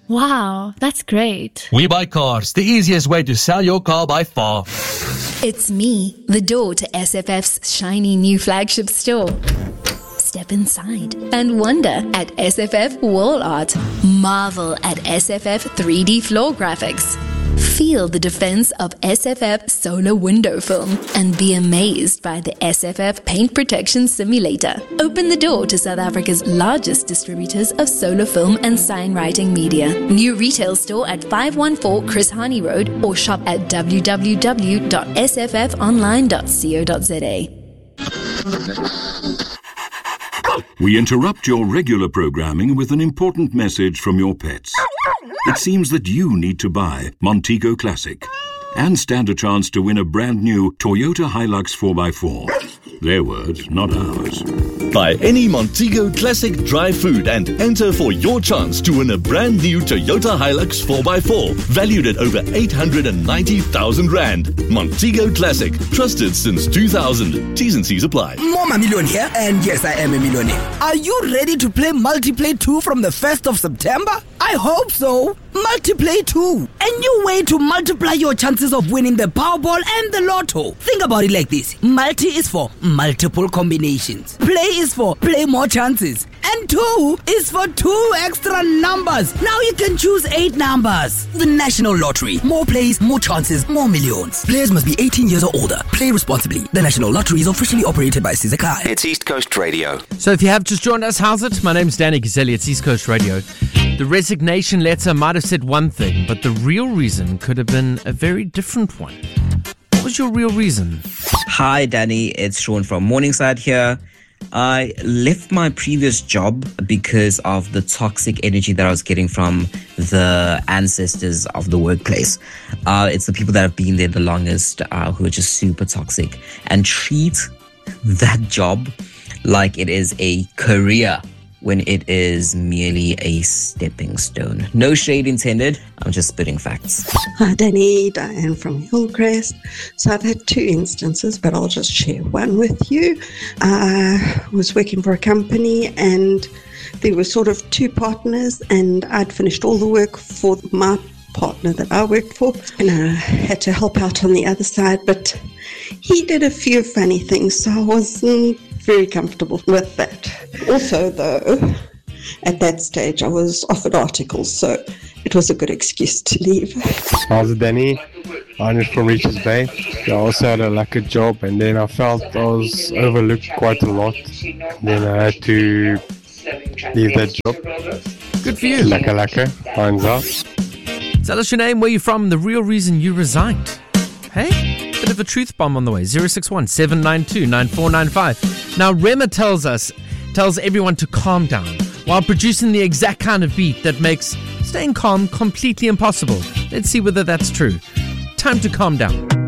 Wow, that's great. We Buy Cars, the easiest way to sell your car by far. It's me, the door to SFF's shiny new flagship store. Step inside and wonder at SFF wall art. Marvel at SFF 3D floor graphics. Feel the defense of SFF solar window film and be amazed by the SFF paint protection simulator. Open the door to South Africa's largest distributors of solar film and sign writing media. New retail store at 514 Chris Hani Road or shop at www.sffonline.co.za. We interrupt your regular programming with an important message from your pets. It seems that you need to buy Montego Classic and stand a chance to win a brand new Toyota Hilux 4x4. Their words, not ours. Buy any Montego Classic dry food and enter for your chance to win a brand new Toyota Hilux 4x4 valued at over 890,000 Rand. Montego Classic, trusted since 2000. T's and C's apply. Mama Million here, and yes, I am a millionaire. Are you ready to play Multiplay 2 from the 1st of September? I hope so. Multiplay 2. A new way to multiply your chances of winning the Powerball and the Lotto. Think about it like this. Multi is for multiple combinations. Play is for play more chances. And 2 is for 2 extra numbers. Now you can choose 8 numbers. The National Lottery. More plays, more chances, more millions. Players must be 18 years or older. Play responsibly. The National Lottery is officially operated by Sizakai. It's East Coast Radio. So if you have just joined us, how's it? My name's Danny Gazzelli. It's East Coast Radio. The resignation letter might have said one thing, but the real reason could have been a very different one. What was your real reason? Hi, Danny. It's Sean from Morningside here. I left my previous job because of the toxic energy that I was getting from the ancestors of the workplace. It's the people that have been there the longest who are just super toxic and treat that job like it is a career when it is merely a stepping stone. No shade intended. I'm just spitting facts. Hi, Danny. Diane from Hillcrest. So I've had 2 instances, but I'll just share one with you. I was working for a company and there were sort of 2 partners, and I'd finished all the work for my partner that I worked for, and I had to help out on the other side, but he did a few funny things, so I wasn't very comfortable with that. Also, though, at that stage I was offered articles, so it was a good excuse to leave. How's it, Danny? I'm from Richards Bay. I also had a job, and then I felt I was overlooked quite a lot. Then I had to leave that job. Good for you. Laka, hands up. Tell us your name, where you're from, the real reason you resigned. Hey? Bit of a truth bomb on the way. 061-792-9495. Now, Rema tells everyone to calm down while producing the exact kind of beat that makes staying calm completely impossible. Let's see whether that's true. Time to calm down.